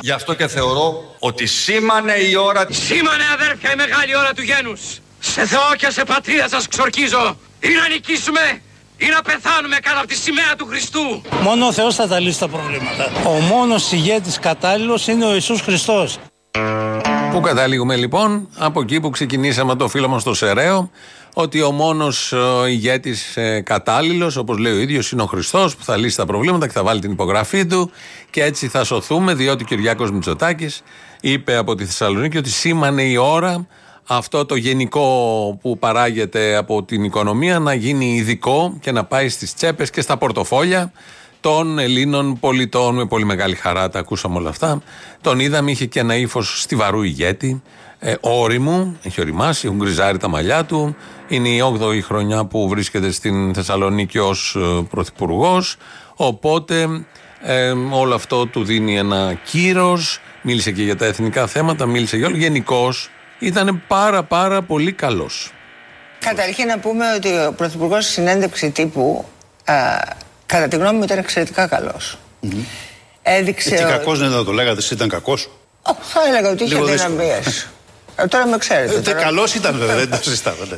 Γι' αυτό και θεωρώ ότι σήμανε η ώρα. Σήμανε, αδέρφια, η μεγάλη ώρα του γένους. Σε Θεό και σε πατρίδα σας ξορκίζω. Ή να νικήσουμε ή να πεθάνουμε κάτω από τη σημαία του Χριστού. Μόνο ο Θεός θα τα λύσει τα προβλήματα. Ο μόνος ηγέτης κατάλληλος είναι ο Ιησούς Χριστός. Πού καταλήγουμε λοιπόν? Από εκεί που ξεκινήσαμε το φίλο μας στο Σεραίο, ότι ο μόνος ηγέτης κατάλληλος, όπως λέει ο ίδιος, είναι ο Χριστός που θα λύσει τα προβλήματα και θα βάλει την υπογραφή του και έτσι θα σωθούμε, διότι ο Κυριάκος Μητσοτάκης είπε από τη Θεσσαλονίκη ότι σήμανε η ώρα αυτό το γενικό που παράγεται από την οικονομία να γίνει ειδικό και να πάει στις τσέπες και στα πορτοφόλια των Ελλήνων πολιτών. Με πολύ μεγάλη χαρά τα ακούσαμε όλα αυτά. Τον είδαμε, είχε και ένα ύφος στιβαρού ηγέτη, όριμου, έχει οριμάσει, έχουν γκριζάρει τα μαλλιά του. Είναι η 8η χρονιά που βρίσκεται στην Θεσσαλονίκη ως πρωθυπουργός. Οπότε όλο αυτό του δίνει ένα κύρος. Μίλησε και για τα εθνικά θέματα, μίλησε για όλο. Γενικώς ήταν πάρα πολύ καλός. Καταρχήν να πούμε ότι ο πρωθυπουργός στη συνέντευξη τύπου κατά τη γνώμη μου ήταν εξαιρετικά καλός. Έδειξε. Τι κακός δεν θα το λέγατε, εσύ ήταν κακός? Θα έλεγα ότι είχε δυναμίες. Τώρα με ξέρετε. Καλός ήταν βέβαια, δεν το συζητάμε.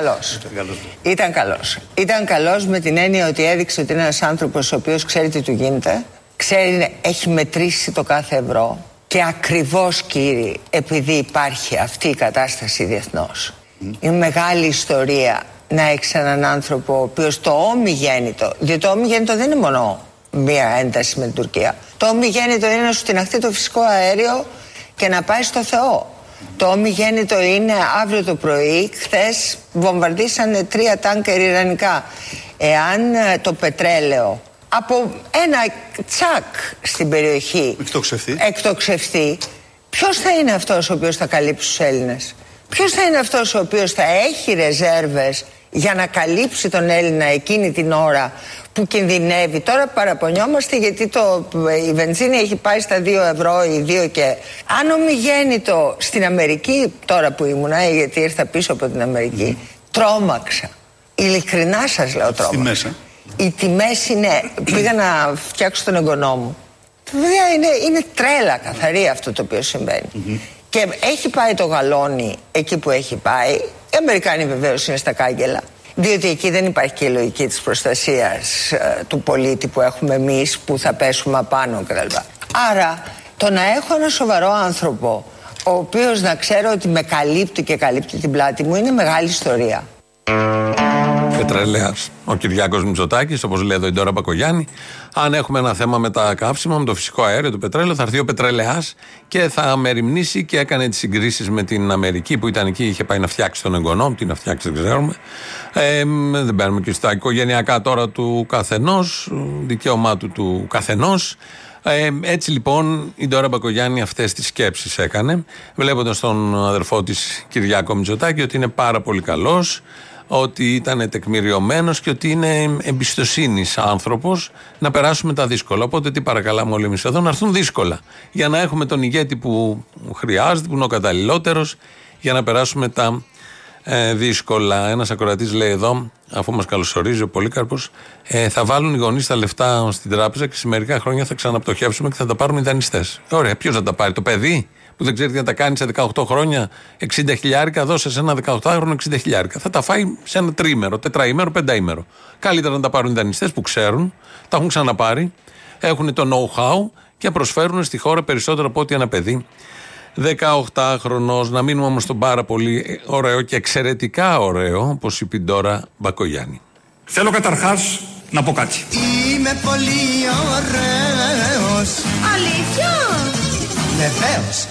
Ήταν καλός με την έννοια ότι έδειξε ότι είναι ένας άνθρωπος ο οποίος ξέρει τι του γίνεται, ξέρει, έχει μετρήσει το κάθε ευρώ και ακριβώς, κύριε, επειδή υπάρχει αυτή η κατάσταση διεθνώς. Είναι μεγάλη ιστορία να έχεις έναν άνθρωπο ο οποίος το ομιγέννητο, διότι το ομιγέννητο δεν είναι μόνο μία ένταση με την Τουρκία. Το ομιγέννητο είναι να σου τιναχτεί το φυσικό αέριο και να πάει στο Θεό. Το ομιγέννητο είναι αύριο το πρωί, χθες βομβαρδίσανε 3 τάνκερ ιρανικά. Εάν το πετρέλαιο από ένα τσακ στην περιοχή εκτοξευθεί, ποιος θα είναι αυτός ο οποίος θα καλύψει τους Έλληνες? Ποιος θα είναι αυτός ο οποίος θα έχει ρεζέρβες για να καλύψει τον Έλληνα εκείνη την ώρα που κινδυνεύει? Τώρα παραπονιόμαστε γιατί η βενζίνη έχει πάει στα 2 ευρώ ή 2 και... Αν ομιγέννητο στην Αμερική, τώρα που ήμουνα, γιατί ήρθα πίσω από την Αμερική, τρόμαξα. Ειλικρινά σας λέω, τρόμαξα. Οι τιμές είναι... Πήγα να φτιάξω τον εγγονό μου. Βέβαια είναι τρέλα καθαρή αυτό το οποίο συμβαίνει. Και έχει πάει το γαλόνι εκεί που έχει πάει. Οι Αμερικάνοι βεβαίως είναι στα κάγκελα. Διότι εκεί δεν υπάρχει και η λογική της προστασίας του πολίτη που έχουμε εμείς, που θα πέσουμε απάνω κτλ. Άρα το να έχω ένα σοβαρό άνθρωπο ο οποίος να ξέρω ότι με καλύπτει και καλύπτει την πλάτη μου είναι μεγάλη ιστορία. Πετρελαίας ο Κυριάκος Μητσοτάκης, όπως λέει εδώ η Ντόρα Μπακογιάννη. Αν έχουμε ένα θέμα με τα καύσιμα, με το φυσικό αέριο, το πετρέλαιο, θα έρθει ο πετρελαίας και θα μεριμνήσει και έκανε τις συγκρίσεις με την Αμερική που ήταν εκεί, είχε πάει να φτιάξει τον εγγονό, τι να φτιάξει δεν ξέρουμε. Δεν παίρνουμε και στα οικογενειακά τώρα του καθενός, δικαίωμά του καθενός. Έτσι λοιπόν η Ντόρα Μπακογιάννη αυτές τις σκέψεις έκανε, βλέποντας τον αδερφό της Κυριάκο Μητσοτάκη ότι είναι πάρα πολύ καλός, ότι ήταν τεκμηριωμένος και ότι είναι εμπιστοσύνης άνθρωπος να περάσουμε τα δύσκολα. Οπότε τι παρακαλάμε όλοι εμείς εδώ? Να έρθουν δύσκολα για να έχουμε τον ηγέτη που χρειάζεται, που είναι ο καταλληλότερος για να περάσουμε τα δύσκολα. Ένας ακροατής λέει εδώ, αφού μας καλωσορίζει ο Πολύκαρπος, θα βάλουν οι γονείς τα λεφτά στην τράπεζα και σε μερικά χρόνια θα ξαναπτωχεύσουμε και θα τα πάρουν οι δανειστές. Ωραία, ποιος θα τα πάρει? Το παιδί που δεν ξέρει τι να τα κάνει σε 18 χρόνια, 60 χιλιάρικα, δώσε σε ένα 18χρονο 60 χιλιάρικα. Θα τα φάει σε ένα τρίμερο, τετραήμερο, πενταήμερο. Καλύτερα να τα πάρουν οι δανειστές που ξέρουν, τα έχουν ξαναπάρει, έχουν το know-how και προσφέρουν στη χώρα περισσότερο από ό,τι ένα παιδί 18χρονος. Να μείνουμε όμως στον πάρα πολύ ωραίο και εξαιρετικά ωραίο, όπως είπε η Ντόρα Μπακογιάννη. Θέλω καταρχάς να πω κάτι. Είμαι πολύ ωραίος. Αλήθεια? Βεβαίως.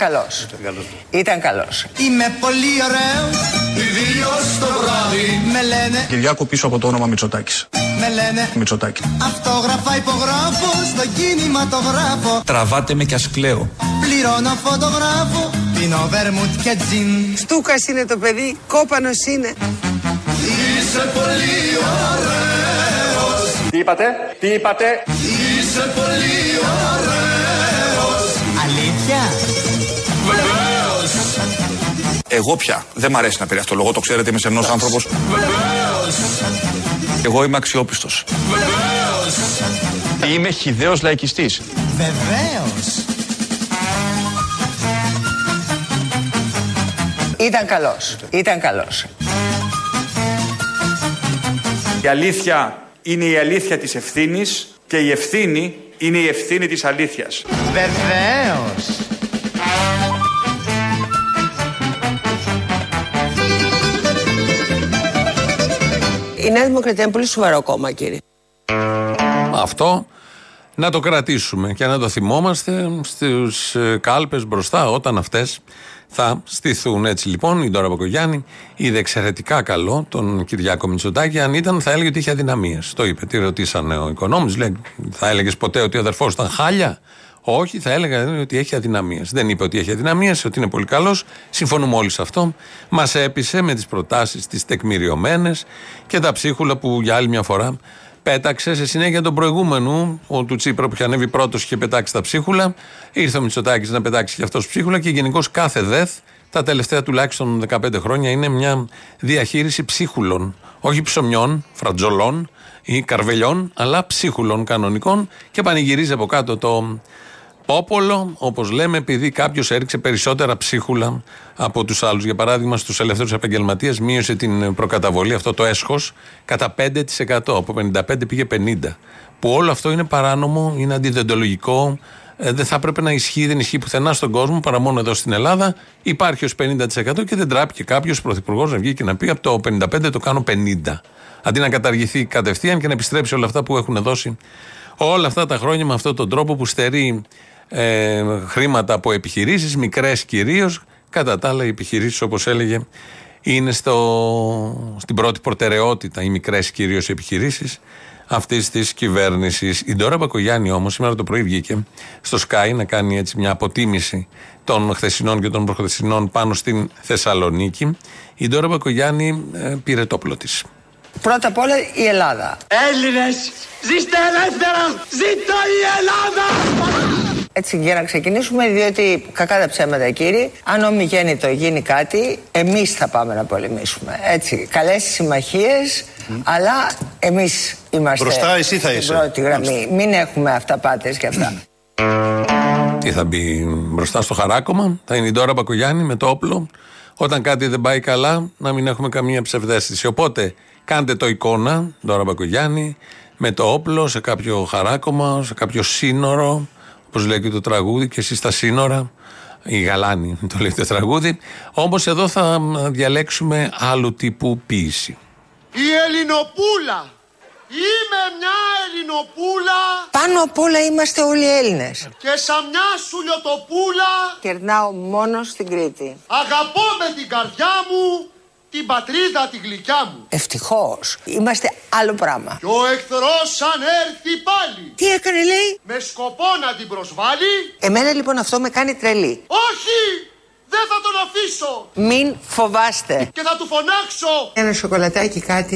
Ήταν καλός. Είμαι πολύ ωραίος. Ιδίως το βράδυ. Με λένε Κυριάκο πίσω από το όνομα Μητσοτάκης. Με λένε Μητσοτάκη. Αυτόγραφα υπογράφω στο κινηματογράφο. Τραβάτε με κι ας κλαίω. Πληρώνω φωτογράφο. Πίνω βέρμουτ και τζιν. Στούκας είναι το παιδί, κόπανος είναι. Είσαι πολύ ωραίος. Τι είπατε? Είσαι πολύ ωραίος. Αλήθεια? Βεβαίως. Εγώ πια δεν μ' αρέσει να περιευτολογώ, το ξέρετε, είμαι σεμνός άνθρωπος. Βεβαίως. Εγώ είμαι αξιόπιστος. Βεβαίως. Είμαι χυδαίος λαϊκιστής. Βεβαίως. Ήταν καλός. Η αλήθεια είναι η αλήθεια της ευθύνης και η ευθύνη είναι η ευθύνη της αλήθειας. Βεβαίως. Η Νέα Δημοκρατία είναι πολύ σοβαρό κόμμα, κύριε. Αυτό να το κρατήσουμε και να το θυμόμαστε στους κάλπες μπροστά όταν αυτές θα στηθούν. Έτσι λοιπόν η Ντόρα Μπακογιάννη είδε εξαιρετικά καλό τον Κυριάκο Μητσοτάκη. Αν ήταν, θα έλεγε ότι είχε αδυναμίες. Το είπε. Τι ρωτήσανε ο οικονόμης, λέει, θα έλεγες ποτέ ότι ο αδερφός ήταν χάλια? Όχι, θα έλεγα ότι έχει αδυναμίες. Δεν είπε ότι έχει αδυναμίες, ότι είναι πολύ καλός. Συμφωνούμε όλοι σε αυτό. Μας έπεισε με τις προτάσεις τις τεκμηριωμένες και τα ψίχουλα που για άλλη μια φορά πέταξε σε συνέχεια τον προηγούμενου, ο του Τσίπρα που είχε ανέβει πρώτος και είχε πετάξει τα ψίχουλα. Ήρθε ο Μητσοτάκης να πετάξει και αυτός ψίχουλα και γενικώς κάθε ΔΕΘ τα τελευταία τουλάχιστον 15 χρόνια είναι μια διαχείριση ψίχουλων. Όχι ψωμιών, φρατζολών ή καρβελιών, αλλά ψίχουλων κανονικών και πανηγυρίζει από κάτω το πόπολο, όπως λέμε, επειδή κάποιος έριξε περισσότερα ψίχουλα από τους άλλους. Για παράδειγμα, στους ελεύθερους επαγγελματίες μείωσε την προκαταβολή, αυτό το έσχος, κατά 5%. Από 55 πήγε 50%. Που όλο αυτό είναι παράνομο, είναι αντιδεντολογικό, δεν θα έπρεπε να ισχύει, δεν ισχύει πουθενά στον κόσμο, παρά μόνο εδώ στην Ελλάδα. Υπάρχει ως 50% και δεν τράπηκε κάποιος πρωθυπουργός να βγει και να πει από το 55 το κάνω 50%. Αντί να καταργηθεί κατευθείαν και να επιστρέψει όλα αυτά που έχουν δώσει όλα αυτά τα χρόνια με αυτόν τον τρόπο που στερεί χρήματα από επιχειρήσεις, μικρές κυρίως. Κατά τα άλλα, οι επιχειρήσεις, όπως έλεγε, είναι στην πρώτη προτεραιότητα, οι μικρές κυρίως επιχειρήσεις αυτής της κυβέρνησης. Η Ντόρα Μπακογιάννη όμως σήμερα το πρωί βγήκε στο Sky να κάνει έτσι μια αποτίμηση των χθεσινών και των προχθεσινών πάνω στην Θεσσαλονίκη. Η Ντόρα Μπακογιάννη πήρε το όπλο της. Πρώτα απ' όλα η Ελλάδα. Έλληνες, ζήστε ελεύθερα! Ζήτω η Ελλάδα! Έτσι για να ξεκινήσουμε, διότι κακά τα ψέματα, κύριοι, αν ομιγέννητο γίνει κάτι, εμείς θα πάμε να πολεμήσουμε. Έτσι, καλές συμμαχίες, αλλά εμείς είμαστε μπροστά, εσύ θα στην πρώτη γραμμή. Μην έχουμε αυταπάτες και αυτά. Τι θα μπει μπροστά στο χαράκωμα? Θα είναι η Ντόρα Μπακογιάννη με το όπλο. Όταν κάτι δεν πάει καλά, να μην έχουμε καμία ψευδαίσθηση. Οπότε κάντε το εικόνα, Ντόρα Μπακογιάννη, με το όπλο σε κάποιο χαράκωμα, σε κάποιο σύνορο, όπως λέει και το τραγούδι, και εσείς στα σύνορα, η Γαλάνη το λέει το τραγούδι. Όμως εδώ θα διαλέξουμε άλλου τύπου ποίηση. Η Ελληνοπούλα. Είμαι μια Ελληνοπούλα. Πάνω απ' όλα είμαστε όλοι Έλληνες. Και σαν μια σουλιοτοπούλα κερνάω μόνο στην Κρήτη. Αγαπώ με την καρδιά μου την πατρίδα τη γλυκιά μου. Ευτυχώς. Είμαστε άλλο πράγμα. Και ο εχθρός αν έρθει πάλι. Τι έκανε, λέει? Με σκοπό να την προσβάλλει. Εμένα λοιπόν αυτό με κάνει τρελή. Όχι! Δεν θα τον αφήσω. Μην φοβάστε. Και θα του φωνάξω. Ένα σοκολατάκι, κάτι.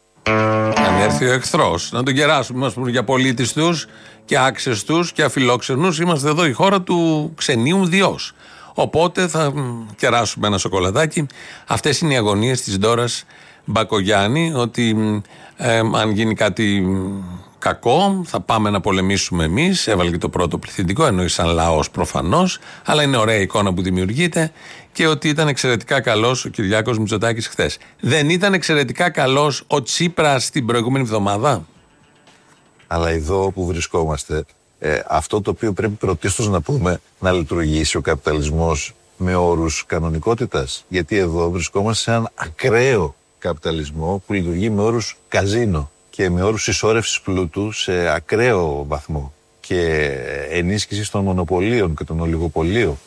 Αν έρθει ο εχθρός, να τον κεράσουμε. Είμαστε για πολίτες τους και άξες τους και αφιλόξενους. Είμαστε εδώ η χώρα του ξενίου διός. Οπότε θα κεράσουμε ένα σοκολατάκι. Αυτές είναι οι αγωνίες της Ντόρας Μπακογιάννη, ότι αν γίνει κάτι κακό θα πάμε να πολεμήσουμε εμείς. Έβαλε και το πρώτο πληθυντικό, εννοεί σαν λαός προφανώς, αλλά είναι ωραία εικόνα που δημιουργείται, και ότι ήταν εξαιρετικά καλός ο Κυριάκος Μητσοτάκης χθες. Δεν ήταν εξαιρετικά καλός ο Τσίπρας την προηγούμενη εβδομάδα? Αλλά εδώ που βρισκόμαστε, αυτό το οποίο πρέπει πρωτίστως να πούμε, να λειτουργήσει ο καπιταλισμός με όρους κανονικότητας. Γιατί εδώ βρισκόμαστε σε έναν ακραίο καπιταλισμό που λειτουργεί με όρους καζίνο και με όρους συσσόρευσης πλούτου σε ακραίο βαθμό και ενίσχυση των μονοπωλίων και των ολιγοπωλίων.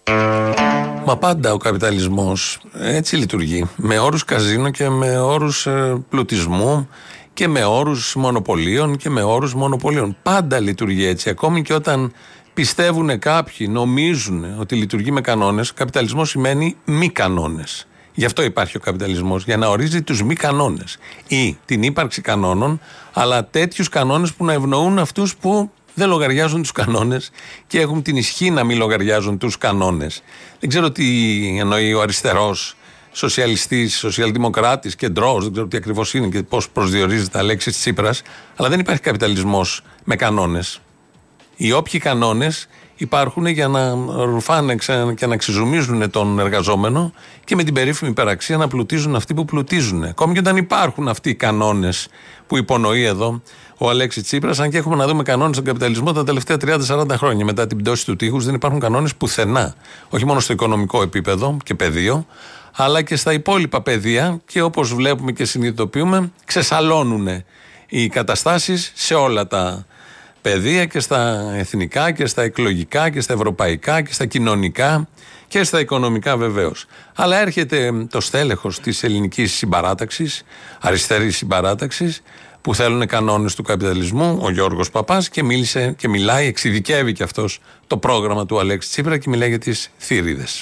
Μα πάντα ο καπιταλισμός έτσι λειτουργεί, με όρους καζίνο και με όρους πλουτισμού και με όρους μονοπωλίων και με όρους μονοπωλίων. Πάντα λειτουργεί έτσι. Ακόμη και όταν πιστεύουν κάποιοι, νομίζουν ότι λειτουργεί με κανόνες, καπιταλισμός σημαίνει μη κανόνες. Γι' αυτό υπάρχει ο καπιταλισμός, για να ορίζει τους μη κανόνες ή την ύπαρξη κανόνων, αλλά τέτοιους κανόνες που να ευνοούν αυτούς που δεν λογαριάζουν τους κανόνες και έχουν την ισχύ να μην λογαριάζουν τους κανόνες. Δεν ξέρω τι εννοεί ο αριστερός, σοσιαλιστής, σοσιαλδημοκράτης, κεντρός, δεν ξέρω τι ακριβώς είναι και πώς προσδιορίζει τα λέξη Τσίπρας, αλλά δεν υπάρχει καπιταλισμός με κανόνες. Οι όποιοι κανόνες υπάρχουν για να ρουφάνε και να ξεζουμίζουν τον εργαζόμενο και με την περίφημη υπεραξία να πλουτίζουν αυτοί που πλουτίζουν. Ακόμη και όταν υπάρχουν αυτοί οι κανόνες που υπονοεί εδώ ο Αλέξης Τσίπρας, αν και έχουμε να δούμε κανόνες στον καπιταλισμό τα τελευταία 30-40 χρόνια. Μετά την πτώση του τείχους δεν υπάρχουν κανόνες πουθενά. Όχι μόνο στο οικονομικό επίπεδο και πεδίο, αλλά και στα υπόλοιπα πεδία, και όπως βλέπουμε και συνειδητοποιούμε, ξεσαλώνουν οι καταστάσεις σε όλα τα παιδεία, και στα εθνικά και στα εκλογικά και στα ευρωπαϊκά και στα κοινωνικά και στα οικονομικά βεβαίως. Αλλά έρχεται το στέλεχος της ελληνικής συμπαράταξης, αριστερής συμπαράταξης, που θέλουν κανόνες του καπιταλισμού, ο Γιώργος Παπάς, και μίλησε και μιλάει, εξειδικεύει και αυτός το πρόγραμμα του Αλέξη Τσίπρα και μιλάει για τις θηρίδες.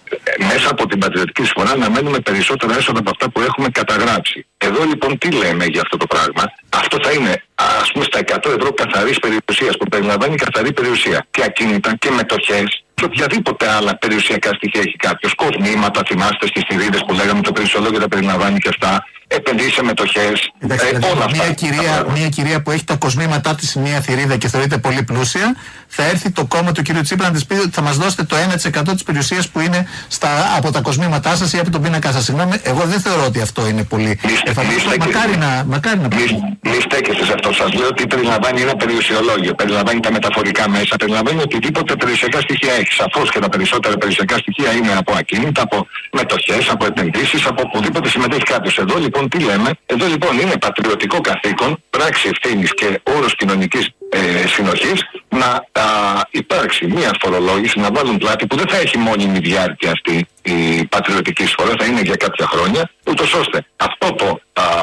Μέσα από την Πατριωτική Συμφωνία να μένουμε περισσότερα έσοδα από αυτά που έχουμε καταγράψει. Εδώ λοιπόν τι λέμε για αυτό το πράγμα? Αυτό θα είναι ας πούμε στα 100 ευρώ καθαρής περιουσίας, που περιλαμβάνει καθαρή περιουσία και ακίνητα και μετοχές και οποιαδήποτε άλλα περιουσιακά στοιχεία έχει κάποιος. Κοσμήματα, θυμάστε στις θηρίδες που λέγαμε, το περιουσιολόγιο τα περιλαμβάνει και αυτά. Επενδύσει σε μετοχές. Όλα αυτά. Μια κυρία που έχει τα κοσμήματά της σε μια θηρίδα και θεωρείται πολύ πλούσια, θα έρθει το κόμμα του κ. Τσίπρα να της πει ότι θα μας δώσετε το 1% της περιουσίας που είναι από τα κοσμήματά σας ή από τον πίνακά σας. Συγγνώμη, εγώ δεν θεωρώ ότι αυτό είναι πολύ εφαρμοστικό. Μακάρι να Μη στέκεστε σε αυτό. Σας λέω ότι περιλαμβάνει ένα περιουσιολόγιο, περιλαμβάνει τα μεταφορικά μέσα, περιλαμβάνει οτιδήποτε περιουσιακά στοιχεία έχει. Σαφώς και τα περισσότερα περιουσιακά στοιχεία είναι από ακίνητα, από μετοχές, από επενδύσεις, από οπουδήποτε συμμετέχει κάποιος. Εδώ λοιπόν τι λέμε? Εδώ λοιπόν είναι πατριωτικό καθήκον, πράξη ευθύνης και όρος κοινωνικής συνοχής να υπάρξει μια φορολόγηση, να βάλουν πλάτη που δεν θα έχει μόνιμη διάρκεια αυτή η πατριωτική εισφορά, θα είναι για κάποια χρόνια, ούτως ώστε αυτό το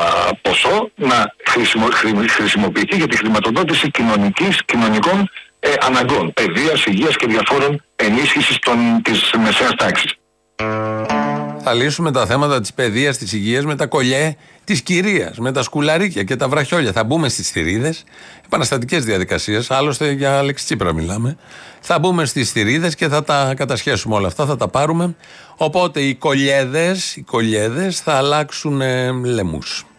ποσό να χρησιμοποιηθεί για τη χρηματοδότηση κοινωνικών αναγκών, παιδείας, υγείας και διαφόρων ενίσχυσης της μεσαίας τάξης. Θα λύσουμε τα θέματα της παιδείας, της υγείας με τα κολλιέ της κυρίας, με τα σκουλαρίκια και τα βραχιόλια. Θα μπούμε στις θηρίδες, επαναστατικές διαδικασίες, άλλωστε για Αλέξη Τσίπρα μιλάμε. Θα μπούμε στις θηρίδες και θα τα κατασχέσουμε όλα αυτά, θα τα πάρουμε. Οπότε οι κολλιέδες θα αλλάξουν λαιμούς.